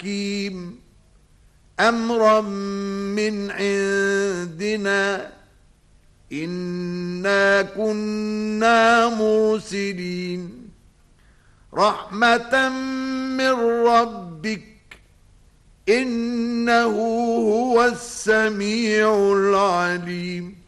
حكيم أمرا من عندنا إنا كنا مرسلين رحمة من ربك إنه هو السميع العليم